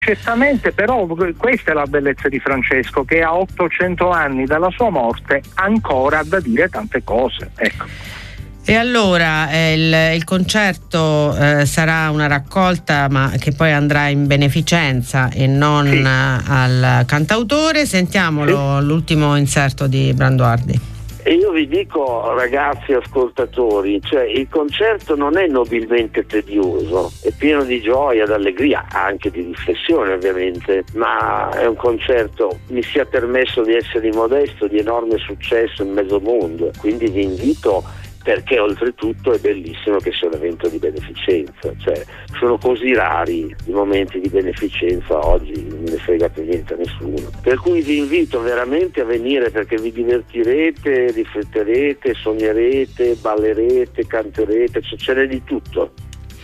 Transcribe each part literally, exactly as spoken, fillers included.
Certamente, però questa è la bellezza di Francesco, che a ottocento anni dalla sua morte ancora ha da dire tante cose, ecco. E allora eh, il, il concerto eh, sarà una raccolta, ma che poi andrà in beneficenza e non sì. al cantautore. Sentiamolo, sì. l'ultimo inserto di Branduardi. E io vi dico, ragazzi ascoltatori, cioè il concerto non è nobilmente tedioso, è pieno di gioia, d'allegria, anche di riflessione ovviamente, ma è un concerto, mi sia permesso di essere modesto, di enorme successo in mezzo mondo, quindi vi invito, perché oltretutto è bellissimo che sia un evento di beneficenza, cioè sono così rari i momenti di beneficenza oggi, non ne frega più niente a nessuno, per cui vi invito veramente a venire, perché vi divertirete, rifletterete, sognerete, ballerete, canterete, cioè ce n'è di tutto.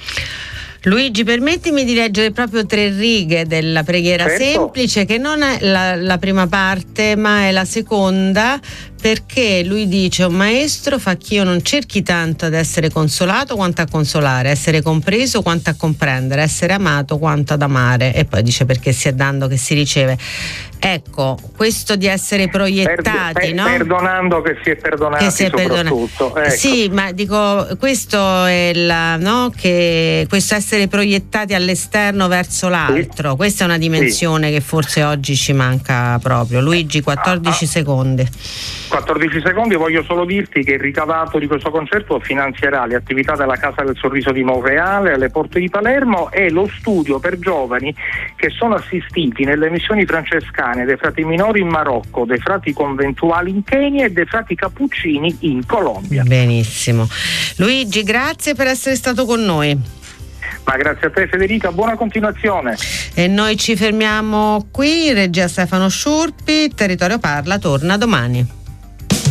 Luigi, permettimi di leggere proprio tre righe della preghiera certo. semplice, che non è la, la prima parte ma è la seconda, perché lui dice: un maestro fa che io non cerchi tanto ad essere consolato quanto a consolare, essere compreso quanto a comprendere, essere amato quanto ad amare. E poi dice: perché si è dando che si riceve. Ecco, questo di essere proiettati, per, per, no? Perdonando che si è perdonati, che si è soprattutto. Ecco. Sì, ma dico, questo è la, no? Che questo essere proiettati all'esterno verso l'altro, sì. questa è una dimensione sì. che forse oggi ci manca proprio. Luigi, quattordici ah, secondi. quattordici secondi, voglio solo dirti che il ricavato di questo concerto finanzierà le attività della Casa del Sorriso di Monreale alle Porte di Palermo e lo studio per giovani che sono assistiti nelle missioni francescane dei frati minori in Marocco, dei frati conventuali in Kenya e dei frati cappuccini in Colombia. Benissimo. Luigi, grazie per essere stato con noi. Ma grazie a te Federica, buona continuazione. E noi ci fermiamo qui, regia Stefano Sciurpi, Territorio Parla torna domani.